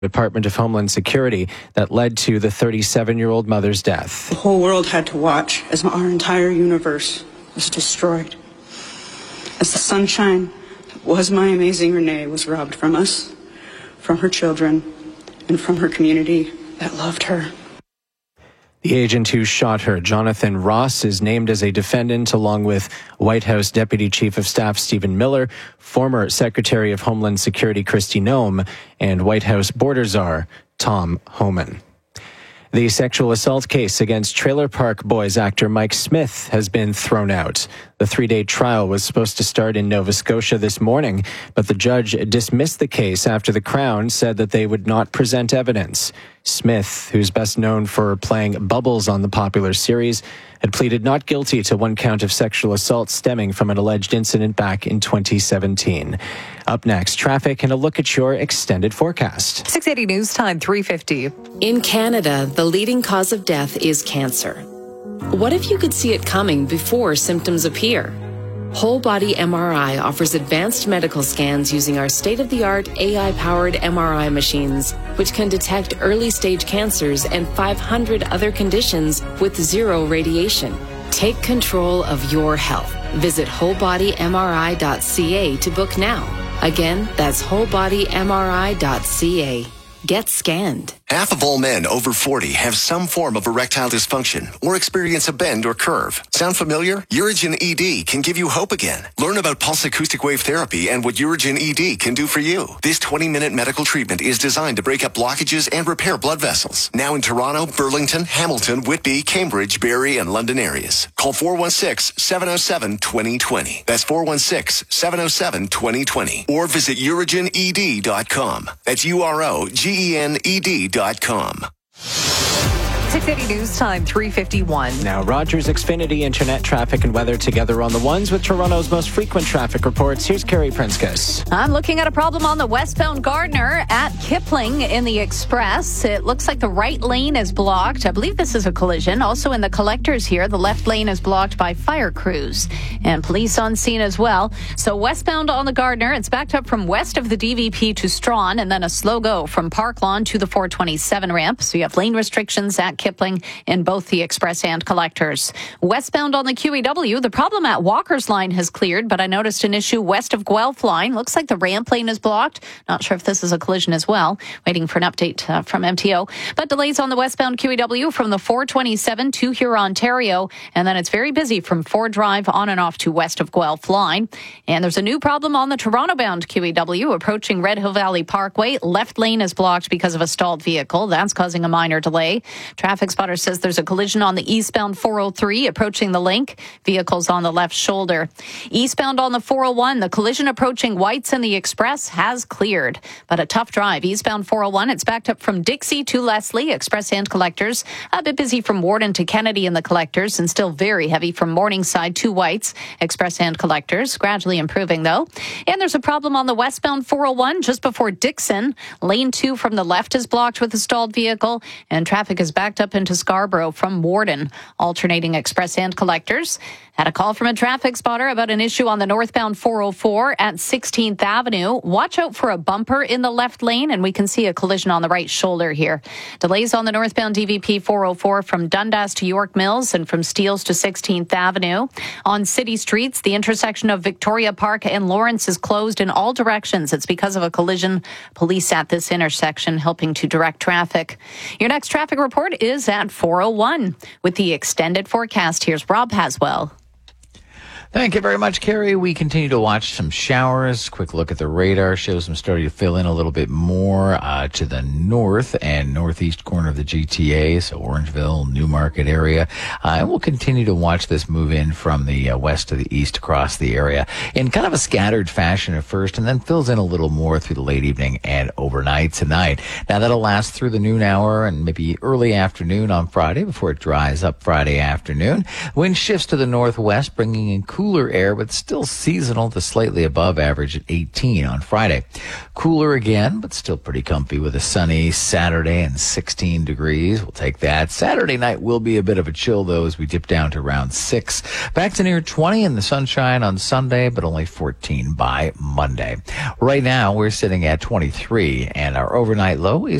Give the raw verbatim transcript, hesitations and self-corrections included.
Department of Homeland Security that led to the thirty-seven-year-old mother's death. The whole world had to watch as our entire universe was destroyed. As the sunshine that was my amazing Renee was robbed from us, from her children, and from her community that loved her. The agent who shot her, Jonathan Ross, is named as a defendant along with White House Deputy Chief of Staff Stephen Miller, former Secretary of Homeland Security Kristi Noem, and White House Border Czar Tom Homan. The sexual assault case against Trailer Park Boys actor Mike Smith has been thrown out. The three-day trial was supposed to start in Nova Scotia this morning, but the judge dismissed the case after the Crown said that they would not present evidence. Smith, who's best known for playing Bubbles on the popular series, had pleaded not guilty to one count of sexual assault stemming from an alleged incident back in twenty seventeen. Up next, traffic and a look at your extended forecast. six eighty News Time, three fifty. In Canada, the leading cause of death is cancer. What if you could see it coming before symptoms appear? Whole Body M R I offers advanced medical scans using our state-of-the-art A I-powered M R I machines, which can detect early-stage cancers and five hundred other conditions with zero radiation. Take control of your health. Visit whole body M R I dot C A to book now. Again, that's whole body M R I dot C A. Get scanned. Half of all men over forty have some form of erectile dysfunction or experience a bend or curve. Sound familiar? Urigen E D can give you hope again. Learn about pulse acoustic wave therapy and what Urigen E D can do for you. This twenty-minute medical treatment is designed to break up blockages and repair blood vessels. Now in Toronto, Burlington, Hamilton, Whitby, Cambridge, Barrie, and London areas. Call four one six, seven oh seven, two oh two oh. That's four one six, seven oh seven, two oh two oh. Or visit urigen e d dot com. That's U R O G E N E D dot com. six eighty News Time, three fifty-one. Now, Rogers Xfinity internet traffic and weather together on the ones with Toronto's most frequent traffic reports. Here's Carrie Prinskus. I'm looking at a problem on the westbound Gardner at Kipling in the Express. It looks like the right lane is blocked. I believe this is a collision. Also in the collectors here, the left lane is blocked by fire crews and police on scene as well. So westbound on the Gardner, it's backed up from west of the D V P to Strawn, and then a slow go from Park Lawn to the four twenty-seven ramp. So you have lane restrictions at Kipling in both the Express and collectors. Westbound on the Q E W, the problem at Walker's line has cleared, but I noticed an issue west of Guelph line. Looks like the ramp lane is blocked. Not sure if this is a collision as well. Waiting for an update uh, from M T O. But delays on the westbound Q E W from the four twenty-seven to Huron, Ontario. And then it's very busy from Ford Drive on and off to west of Guelph line. And there's a new problem on the Toronto-bound Q E W approaching Red Hill Valley Parkway. Left lane is blocked because of a stalled vehicle. That's causing a minor delay. Traffic spotter says there's a collision on the eastbound four oh three approaching the link. Vehicles on the left shoulder. Eastbound on the four oh one, the collision approaching Whites and the Express has cleared. But a tough drive. Eastbound four oh one, it's backed up from Dixie to Leslie, Express and collectors. A bit busy from Warden to Kennedy in the collectors, and still very heavy from Morningside to Whites, Express and collectors. Gradually improving though. And there's a problem on the westbound four oh one just before Dixon. Lane two from the left is blocked with a stalled vehicle, and traffic is backed up into Scarborough from Warden, alternating Express and collectors. Had a call from a traffic spotter about an issue on the northbound four oh four at sixteenth Avenue. Watch out for a bumper in the left lane, and we can see a collision on the right shoulder here. Delays on the northbound D V P four oh four from Dundas to York Mills and from Steeles to sixteenth Avenue. On city streets, the intersection of Victoria Park and Lawrence is closed in all directions. It's because of a collision. Police at this intersection helping to direct traffic. Your next traffic report is at four oh one. With the extended forecast, here's Rob Haswell. Thank you very much, Carrie. We continue to watch some showers. Quick look at the radar shows them starting to fill in a little bit more uh, to the north and northeast corner of the G T A, so Orangeville, Newmarket area. Uh, and we'll continue to watch this move in from the uh, west to the east across the area in kind of a scattered fashion at first, and then fills in a little more through the late evening and overnight tonight. Now, that'll last through the noon hour and maybe early afternoon on Friday before it dries up Friday afternoon. Wind shifts to the northwest, bringing in cool cooler air, but still seasonal to slightly above average at eighteen on Friday. Cooler again, but still pretty comfy with a sunny Saturday and sixteen degrees. We'll take that. Saturday night will be a bit of a chill, though, as we dip down to around six. Back to near twenty in the sunshine on Sunday, but only fourteen by Monday. Right now, we're sitting at twenty-three, and our overnight low is